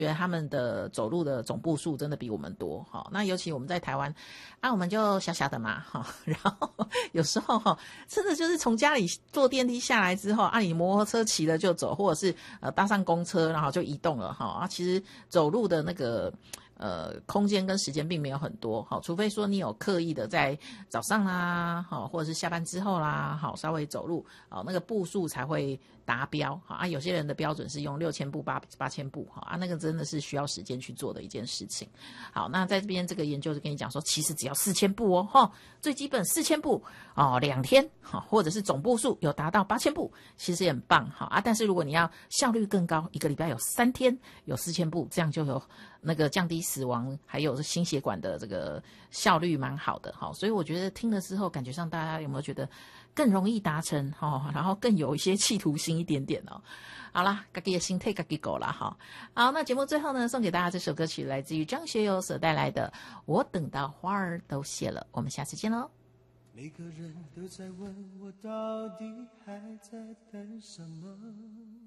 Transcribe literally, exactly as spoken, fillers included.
觉得他们的走路的总步数真的比我们多哈。那尤其我们在台湾啊，我们就小小的嘛哈，然后有时候哈，真的就是从家里坐电梯下来之后啊，你摩托车骑了就走，或者是呃搭上公车然后就移动了哈啊，其实走路的那个。呃，空间跟时间并没有很多，好，除非说你有刻意的在早上啦，好，或者是下班之后啦，好，稍微走路，好，那个步数才会达标，好啊。有些人的标准是用六千步、八八千步，好啊，那个真的是需要时间去做的一件事情。好，那在这边这个研究就跟你讲说，其实只要四千步哦，哈，最基本四千步哦，两天，好，或者是总步数有达到八千步，其实也很棒，好啊。但是如果你要效率更高，一个礼拜有三天有四千步，这样就有那个降低死亡还有心血管的这个效率蛮好的哈，所以我觉得听了之后感觉上大家有没有觉得更容易达成哈，然后更有一些企图心一点点哦。好啦，自己的心态自己够啦哈。好，那节目最后呢，送给大家这首歌曲来自于张学友所带来的《我等到花儿都谢了》，我们下次见喽。 每个人都在问我到底还在等什么。